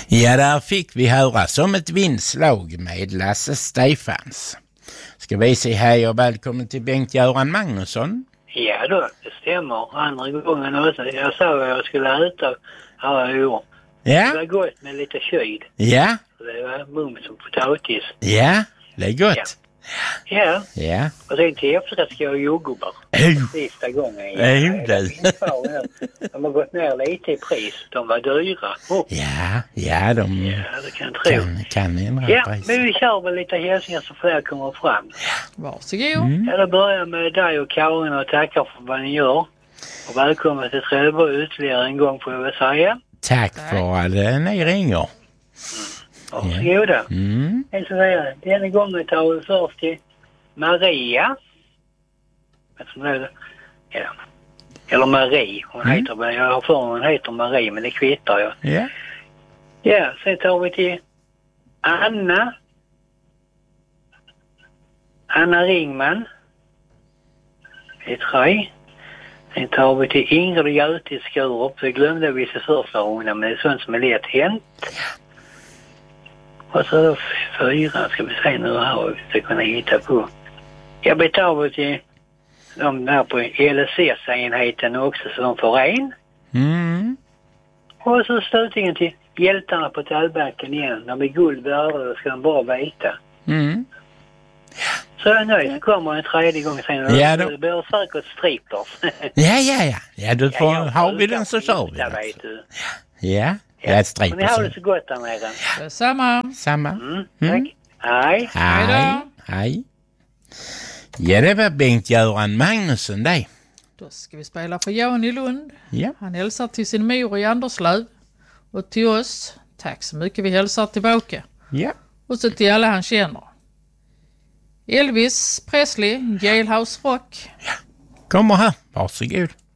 Ja, där fick vi höra som ett vindslag med Lasse Stefans. Ska vi se, hej och välkommen till Bengt-Göran Magnusson. Ja då, det stämmer. Andra gången också. Jag sa att jag skulle äta här i år. Ja. Det var gott med lite kyd. Ja. Det var mums och potatis. Ja, det är gott. Ja. Ja. Och sen till efterrätt ska jag ha jordgubbar. Sista gången. De har gått ner lite i pris. De var dyra. Ja, de det kan jag tro. kan ändra pris. Men vi kör väl lite hälsningar så fler kommer fram. Varsågod. Ja, då börjar jag med dig och Karin och tackar för vad ni gör. Och välkommen till Trelleborg ytterligare en gång får jag väl säga. Tack för att ni ringer. Varsågoda. Jag ska säga, denna gången tar vi först till Maria. Ja. Eller Marie. Hon heter, jag har för hon heter Marie, men det kvittar jag. Ja. Ja, sen tar vi till Anna. Anna Ringman. Det är 3. Sen tar vi till Ingrid Göte i Skurup. Det glömde vi sig första gången, men det är sånt som är lätt hänt. Och så då 4 ska vi se nu här och vi ska kunna hitta på. Jag betalar till de där på LSS-enheten också så de får en. Och så slutligen till hjältarna på Tallbacken igen. De är guld värda och ska de bara veta. Så jag är nöjd. Så kommer en tredje gång sen. Ja, det blir säkert strippers. Ja, du får, har vi den så kör vi den. Ja, ett strippers. Men ni har det så gott där nere. Detsamma. Tack. Hej. Hej. Ja, det var Bengt-Göran Magnusson dig. Då ska vi spela för Jan i Lund. Ja. Han hälsar till sin mor i Anderslöv. Och till oss, tack så mycket, vi hälsar tillbaka. Ja. Och så till alla han känner. Elvis Presley, Jailhouse Rock. Ja, kommer här, varsågod.